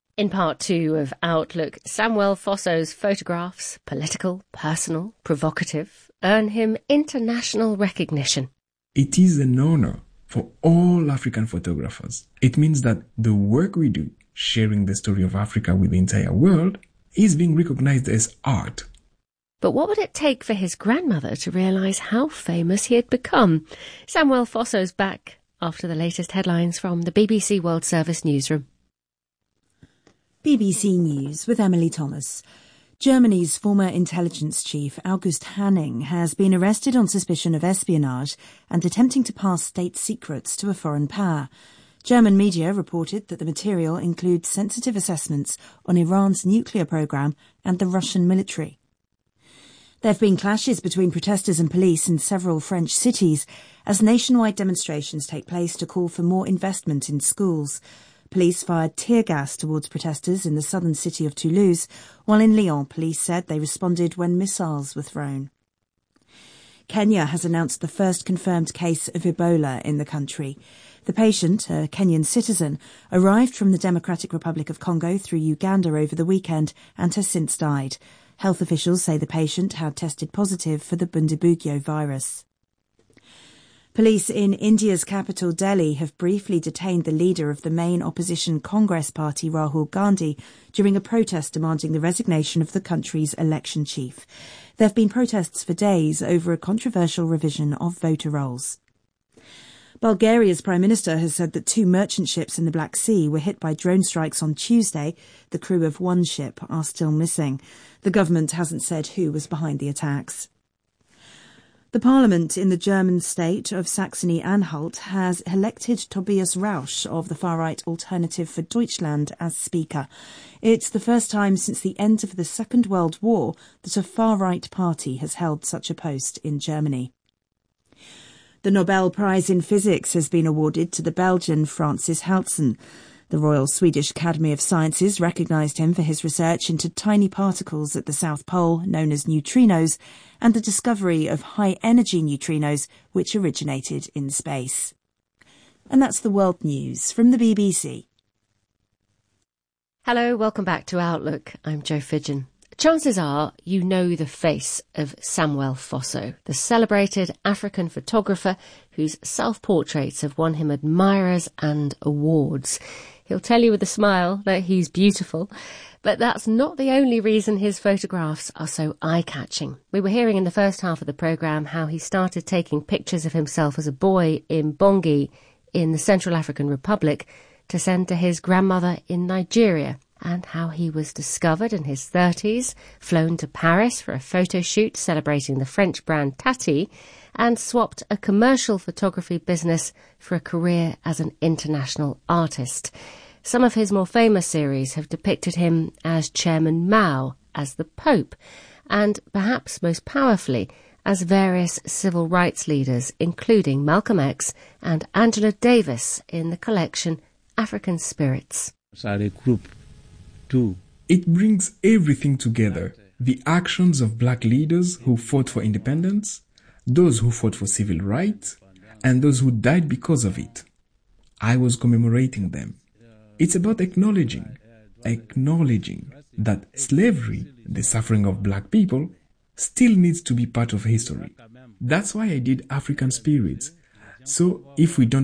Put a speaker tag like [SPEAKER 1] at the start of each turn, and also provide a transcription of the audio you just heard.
[SPEAKER 1] In part two of Outlook, Samuel Fosso's photographs, political, personal, provocative, earn him international recognition.
[SPEAKER 2] It is an honor for all African photographers. It means that the work we do, sharing the story of Africa with the entire world, is being recognized as art.
[SPEAKER 1] But what would it take for his grandmother to realise how famous he had become? Samuel Fosso's back after the latest headlines from the BBC World Service newsroom.
[SPEAKER 3] BBC News with Emily Thomas. Germany's former intelligence chief August Hanning has been arrested on suspicion of espionage and attempting to pass state secrets to a foreign power. German media reported that the material includes sensitive assessments on Iran's nuclear program and the Russian military. There have been clashes between protesters and police in several French cities as nationwide demonstrations take place to call for more investment in schools. Police fired tear gas towards protesters in the southern city of Toulouse, while in Lyon, police said they responded when missiles were thrown. Kenya has announced the first confirmed case of Ebola in the country. The patient, a Kenyan citizen, arrived from the Democratic Republic of Congo through Uganda over the weekend and has since died. Health officials say the patient had tested positive for the Bundibugyo virus. Police in India's capital Delhi have briefly detained the leader of the main opposition Congress party, Rahul Gandhi, during a protest demanding the resignation of the country's election chief. There have been protests for days over a controversial revision of voter rolls. Bulgaria's Prime Minister has said that 2 merchant ships in the Black Sea were hit by drone strikes on Tuesday. The crew of one ship are still missing. The government hasn't said who was behind the attacks. The parliament in the German state of Saxony-Anhalt has elected Tobias Rausch of the far-right Alternative for Deutschland as Speaker. It's the first time since the end of the Second World War that a far-right party has held such a post in Germany. The Nobel Prize in Physics has been awarded to the Belgian Francis Halsen. The Royal Swedish Academy of Sciences recognised him for his research into tiny particles at the South Pole, known as neutrinos, and the discovery of high-energy neutrinos, which originated in space. And that's the world news from the BBC.
[SPEAKER 1] Hello, welcome back to Outlook. I'm Jo Fidgen. Chances are you know the face of Samuel Fosso, the celebrated African photographer whose self-portraits have won him admirers and awards. He'll tell you with a smile that he's beautiful, but that's not the only reason his photographs are so eye-catching. We were hearing in the first half of the programme how he started taking pictures of himself as a boy in Bongi in the Central African Republic to send to his grandmother in Nigeria, and how he was discovered in his 30s, flown to Paris for a photo shoot celebrating the French brand Tati, and swapped a commercial photography business for a career as an international artist. Some of his more famous series have depicted him as Chairman Mao, as the Pope, and perhaps most powerfully as various civil rights leaders, including Malcolm X and Angela Davis in the collection African Spirits.
[SPEAKER 2] It brings everything together. The actions of black leaders who fought for independence, those who fought for civil rights, and those who died because of it. I was commemorating them. It's about acknowledging that slavery, the suffering of black people, still needs to be part of history. That's why I did African Spirits. So if we don't